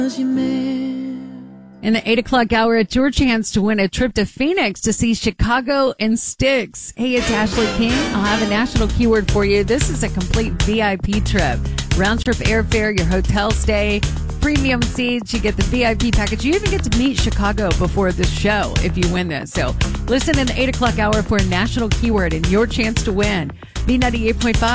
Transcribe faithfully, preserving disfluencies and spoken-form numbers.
In the eight o'clock hour, it's your chance to win a trip to Phoenix to see Chicago and Styx. Hey, it's Ashley King. I'll have a national keyword for you. This is a complete V I P trip. Round trip airfare, your hotel stay, premium seats. You get the V I P package. You even get to meet Chicago before the show if you win this. So listen in the eight o'clock hour for a national keyword and your chance to win. B ninety-eight point five.